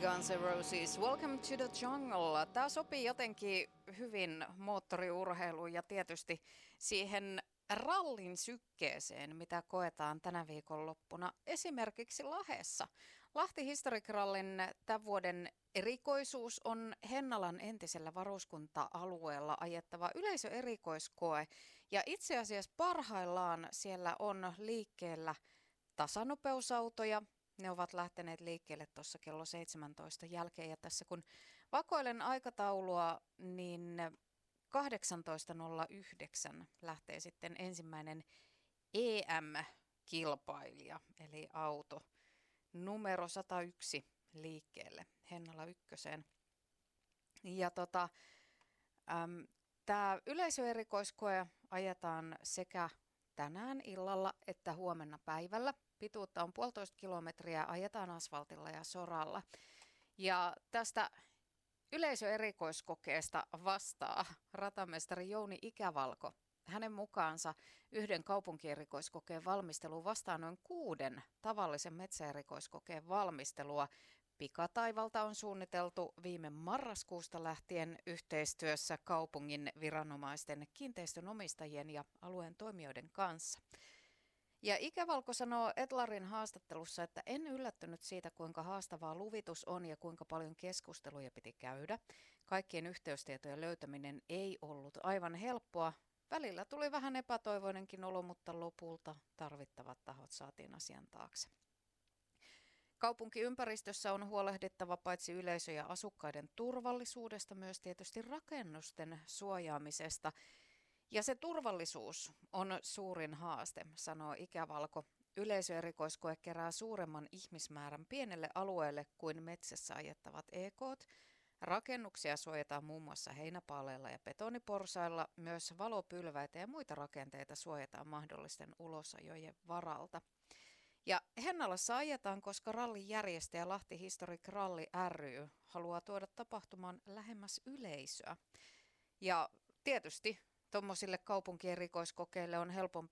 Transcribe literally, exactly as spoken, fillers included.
Guns N' Roses, Welcome to the Jungle. Tämä sopii jotenkin hyvin moottoriurheiluun ja tietysti siihen rallin sykkeeseen, mitä koetaan tänä viikonloppuna esimerkiksi Lahdessa. Lahti Historic Rallyn tämän vuoden erikoisuus on Hennalan entisellä varuskunta-alueella ajettava yleisöerikoiskoe. Ja itse asiassa parhaillaan siellä on liikkeellä tasanopeusautoja. Ne ovat lähteneet liikkeelle tuossa kello seitsemäntoista jälkeen ja tässä kun vakoilen aikataulua, niin kahdeksantoista nolla yhdeksän lähtee sitten ensimmäinen E M-kilpailija, eli auto numero sata yksi liikkeelle Hennala ykköseen. Ja tota, tämä yleisöerikoiskoe ajetaan sekä tänään illalla että huomenna päivällä. Pituutta on puolitoista kilometriä, ajetaan asfaltilla ja soralla. Ja tästä yleisöerikoiskokeesta vastaa ratamestari Jouni Ikävalko. Hänen mukaansa yhden kaupunkierikoiskokeen valmistelu vastaa noin kuuden tavallisen metsäerikoiskokeen valmistelua. Pikataivalta on suunniteltu viime marraskuusta lähtien yhteistyössä kaupungin viranomaisten, kiinteistönomistajien ja alueen toimijoiden kanssa. Ja Ikävalko sanoo Etlarin haastattelussa, että en yllättynyt siitä, kuinka haastavaa luvitus on ja kuinka paljon keskusteluja piti käydä. Kaikkien yhteystietojen löytäminen ei ollut aivan helppoa. Välillä tuli vähän epätoivoinenkin olo, mutta lopulta tarvittavat tahot saatiin asian taakse. Kaupunkiympäristössä on huolehdittava paitsi yleisö- ja asukkaiden turvallisuudesta, myös tietysti rakennusten suojaamisesta. Ja se turvallisuus on suurin haaste, sanoo Ikävalko. Yleisöerikoiskoe kerää suuremman ihmismäärän pienelle alueelle kuin metsässä ajettavat E K:t. Rakennuksia suojataan muun muassa heinäpaaleilla ja betoniporsailla. Myös valopylväitä ja muita rakenteita suojataan mahdollisten ulosajojen varalta. Ja Hennalassa ajetaan, koska rallin järjestäjä Lahti Historic Rally ry haluaa tuoda tapahtumaan lähemmäs yleisöä. Ja tietysti tuommoisille kaupunkierikoiskokeille on helpompi